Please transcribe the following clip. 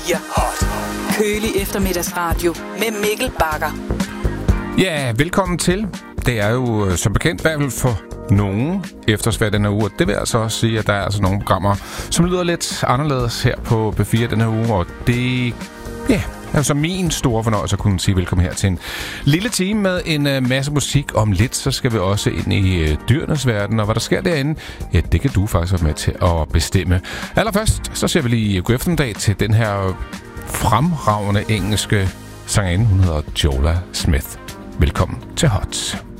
P4 Hot. Kølig eftermiddagsradio med Mikkel Bagger. Ja, velkommen til. Det er jo som bekendt i hvert fald for nogen eftersvær den her uge. Det vil altså også sige, at der er altså nogle programmer, som lyder lidt anderledes her på P4 den her uge. Og det er så min store fornøjelse at kunne sige velkommen her til en lille time med en masse musik. Om lidt, så skal vi også ind i dyrenes verden. Og hvad der sker derinde, ja, det kan du faktisk være med til at bestemme. Allerførst, så ser vi lige god eftermiddag til den her fremragende engelske sangerinde. Hun hedder Jola Smith. Velkommen til Hot.